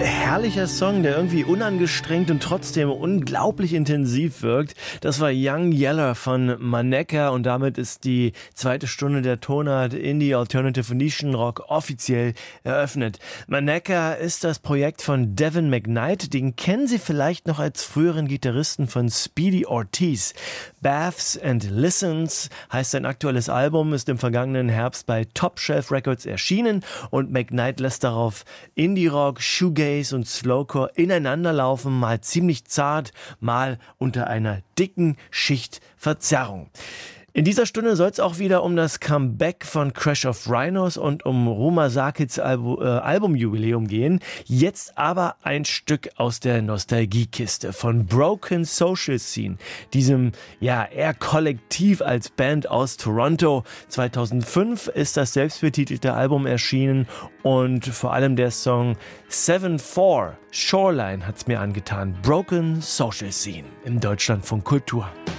Herrlicher Song, der irgendwie unangestrengt und trotzdem unglaublich intensiv wirkt. Das war Young Yeller von Maneka und damit ist die zweite Stunde der Tonart Indie Alternative Nischen Rock offiziell eröffnet. Maneka ist das Projekt von Devin McKnight, den kennen Sie vielleicht noch als früheren Gitarristen von Speedy Ortiz. Baths and Listens heißt sein aktuelles Album, ist im vergangenen Herbst bei Top Shelf Records erschienen und McKnight lässt darauf Indie-Rock, Shoegaze und Slowcore ineinander laufen, mal ziemlich zart, mal unter einer dicken Schicht Verzerrung. In dieser Stunde soll es auch wieder um das Comeback von Crash of Rhinos und um Ruma Sakits Albumjubiläum gehen. Jetzt aber ein Stück aus der Nostalgiekiste von Broken Social Scene, diesem eher kollektiv als Band aus Toronto. 2005 ist das selbstbetitelte Album erschienen und vor allem der Song 7/4 Shoreline hat's mir angetan. Broken Social Scene im Deutschlandfunk Kultur.